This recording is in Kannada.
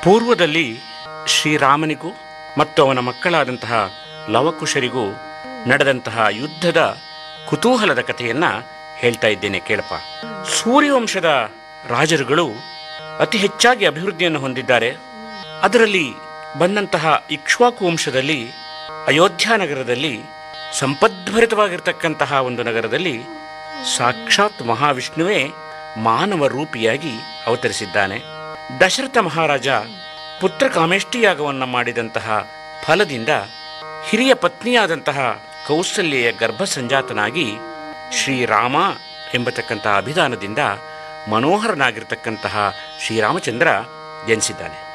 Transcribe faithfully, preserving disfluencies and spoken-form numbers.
ಪೂರ್ವದಲ್ಲಿ ಶ್ರೀರಾಮನಿಗೂ ಮತ್ತು ಅವನ ಮಕ್ಕಳಾದಂತಹ ಲವಕುಶರಿಗೂ ನಡೆದಂತಹ ಯುದ್ಧದ ಕುತೂಹಲದ ಕಥೆಯನ್ನ ಹೇಳ್ತಾ ಇದ್ದೇನೆ ಕೇಳಪ್ಪ. ಸೂರ್ಯವಂಶದ ರಾಜರುಗಳು ಅತಿ ಹೆಚ್ಚಾಗಿ ಅಭಿವೃದ್ಧಿಯನ್ನು ಹೊಂದಿದ್ದಾರೆ. ಅದರಲ್ಲಿ ಬಂದಂತಹ ಇಕ್ಷ್ವಾಕು ವಂಶದಲ್ಲಿ ಅಯೋಧ್ಯ ನಗರದಲ್ಲಿ ಸಂಪದ್ಭರಿತವಾಗಿರ್ತಕ್ಕಂತಹ ಒಂದು ನಗರದಲ್ಲಿ ಸಾಕ್ಷಾತ್ ಮಹಾವಿಷ್ಣುವೇ ಮಾನವ ರೂಪಿಯಾಗಿ ಅವತರಿಸಿದ್ದಾನೆ. ದಶರಥ ಮಹಾರಾಜ ಪುತ್ರ ಕಾಮೇಷ್ಟಿಯಾಗವನ್ನು ಮಾಡಿದಂತಹ ಫಲದಿಂದ ಹಿರಿಯ ಪತ್ನಿಯಾದಂತಹ ಕೌಸಲ್ಯೆಯ ಗರ್ಭ ಸಂಜಾತನಾಗಿ ಶ್ರೀರಾಮ ಎಂಬತಕ್ಕಂತಹ ಅಭಿಧಾನದಿಂದ ಮನೋಹರನಾಗಿರ್ತಕ್ಕಂತಹ ಶ್ರೀರಾಮಚಂದ್ರ ಜನಿಸಿದ್ದಾನೆ.